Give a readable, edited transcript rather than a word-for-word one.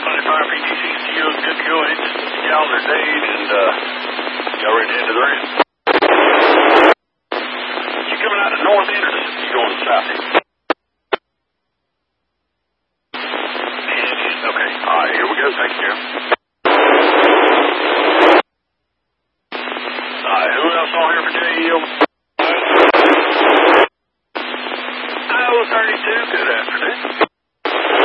25 PTC Steels, good to go. It's calendar date, and y'all ready to head to the ramp? You coming out of the north end, or you going to the south end? Okay, all right, here we go. Thank you. All right, who else on here for JEO? Iowa 32, good afternoon.